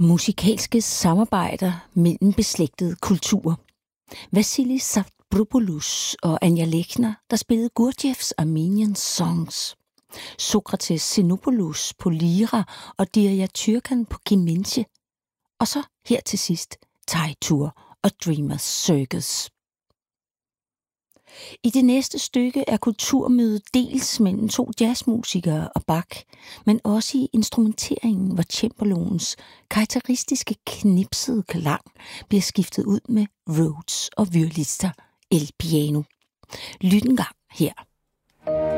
Musikalske samarbejder mellem beslægtede kulturer. Vasili Stavropoulos og Anja Lechner, der spillede Gurdjieffs Armenian Songs. Sokrates Xenopoulos på lira og Dirya Tyrkan på kemenche. Og så her til sidst Teitur og Dreamers Circus. I det næste stykke er kulturmødet dels mellem to jazzmusikere og Bach, men også i instrumenteringen, hvor cembaloens karakteristiske knipsede klang bliver skiftet ud med Rhodes og Wurlitzer el piano. Lyt en gang her.